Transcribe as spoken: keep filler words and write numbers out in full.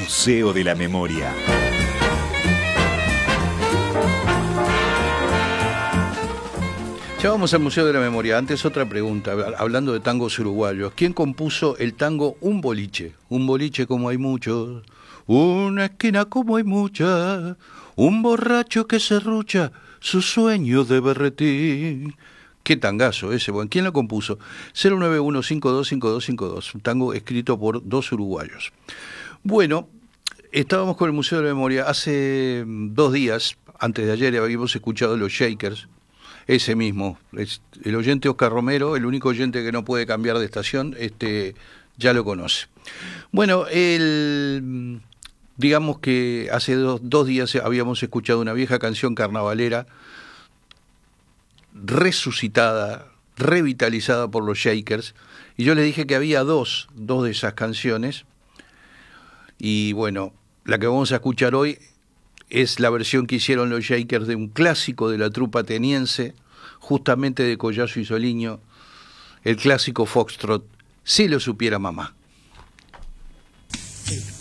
Museo de la Memoria. Ya vamos al Museo de la Memoria. Antes otra pregunta, hablando de tangos uruguayos. ¿Quién compuso el tango Un Boliche? Un boliche como hay muchos, una esquina como hay muchas, un borracho que se rucha, su sueño de berretín. Qué tangazo ese, bueno. ¿Quién lo compuso? cero nueve uno cinco dos cinco dos cinco dos, un tango escrito por dos uruguayos. Bueno, estábamos con el Museo de la Memoria. Hace dos días, antes de ayer, habíamos escuchado Los Shakers. Ese mismo, es el oyente Oscar Romero, el único oyente que no puede cambiar de estación, este, ya lo conoce. Bueno, el, digamos que hace dos, dos días habíamos escuchado una vieja canción carnavalera, resucitada, revitalizada por los Shakers, y yo les dije que había dos, dos de esas canciones, y bueno, la que vamos a escuchar hoy es la versión que hicieron los Shakers de un clásico de la trupa ateniense, justamente de Collazo y Soliño, el clásico Foxtrot, Si lo supiera mamá.